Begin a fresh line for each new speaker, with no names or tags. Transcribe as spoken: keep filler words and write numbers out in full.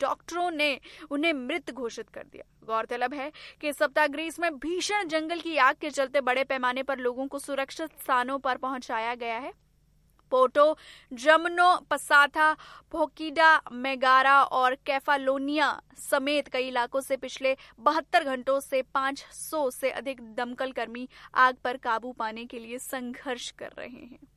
डॉक्टरों ने उन्हें मृत घोषित कर दिया। गौरतलब है कि इस सप्ताह ग्रीस में भीषण जंगल की आग के चलते बड़े पैमाने पर लोगों को सुरक्षित स्थानों पर पहुंचाया गया है। पोर्टो जर्मनो, पसाथा, फोकिडा, मेगारा और कैफालोनिया समेत कई इलाकों से पिछले बहत्तर घंटों से पाँच सौ से अधिक दमकल कर्मी आग पर काबू पाने के लिए संघर्ष कर रहे हैं।